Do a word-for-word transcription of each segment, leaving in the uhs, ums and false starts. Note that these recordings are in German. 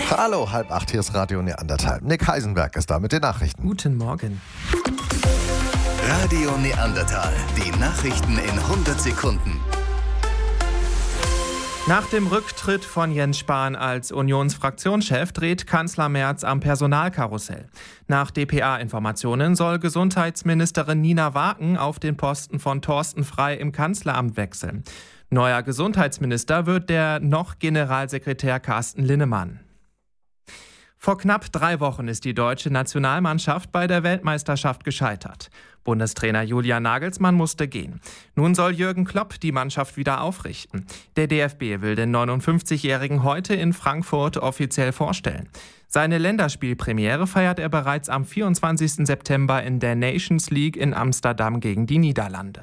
Hallo, halb acht, hier ist Radio Neandertal. Nick Heisenberg ist da mit den Nachrichten. Guten Morgen. Radio Neandertal, die Nachrichten in hundert Sekunden. Nach dem Rücktritt von Jens Spahn als Unionsfraktionschef dreht Kanzler Merz am Personalkarussell. Nach D P A-Informationen soll Gesundheitsministerin Nina Waken auf den Posten von Thorsten Frey im Kanzleramt wechseln. Neuer Gesundheitsminister wird der noch Generalsekretär Carsten Linnemann. Vor knapp drei Wochen ist die deutsche Nationalmannschaft bei der Weltmeisterschaft gescheitert. Bundestrainer Julian Nagelsmann musste gehen. Nun soll Jürgen Klopp die Mannschaft wieder aufrichten. Der D F B will den neunundfünfzigjährigen heute in Frankfurt offiziell vorstellen. Seine Länderspielpremiere feiert er bereits am vierundzwanzigsten September in der Nations League in Amsterdam gegen die Niederlande.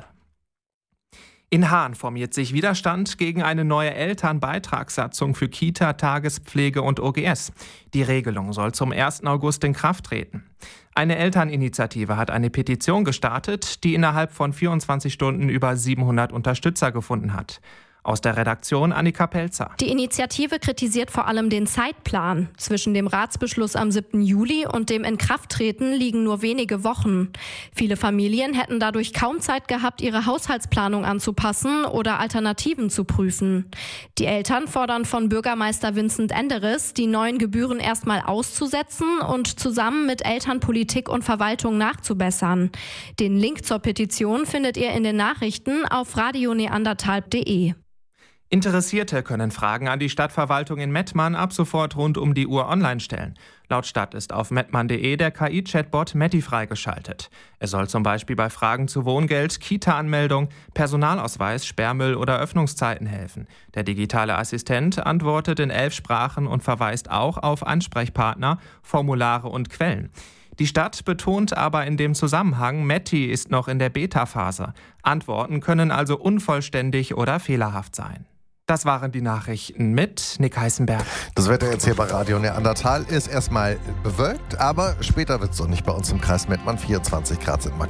In Haan formiert sich Widerstand gegen eine neue Elternbeitragssatzung für Kita, Tagespflege und O G S. Die Regelung soll zum ersten August in Kraft treten. Eine Elterninitiative hat eine Petition gestartet, die innerhalb von vierundzwanzig Stunden über siebenhundert Unterstützer gefunden hat. Aus der Redaktion Annika Pelzer. Die Initiative kritisiert vor allem den Zeitplan. Zwischen dem Ratsbeschluss am siebten Juli und dem Inkrafttreten liegen nur wenige Wochen. Viele Familien hätten dadurch kaum Zeit gehabt, ihre Haushaltsplanung anzupassen oder Alternativen zu prüfen. Die Eltern fordern von Bürgermeister Vincent Enderes, die neuen Gebühren erstmal auszusetzen und zusammen mit Eltern, Politik und Verwaltung nachzubessern. Den Link zur Petition findet ihr in den Nachrichten auf radio neandertal punkt de. Interessierte können Fragen an die Stadtverwaltung in Mettmann ab sofort rund um die Uhr online stellen. Laut Stadt ist auf mettmann punkt de der K I-Chatbot Metti freigeschaltet. Er soll zum Beispiel bei Fragen zu Wohngeld, Kita-Anmeldung, Personalausweis, Sperrmüll oder Öffnungszeiten helfen. Der digitale Assistent antwortet in elf Sprachen und verweist auch auf Ansprechpartner, Formulare und Quellen. Die Stadt betont aber in dem Zusammenhang, Metti ist noch in der Beta-Phase. Antworten können also unvollständig oder fehlerhaft sein. Das waren die Nachrichten mit Nick Heisenberg. Das Wetter jetzt hier bei Radio Neandertal ist erstmal bewölkt, aber später wird es sonnig bei uns im Kreis Mettmann. vierundzwanzig Grad sind maximal.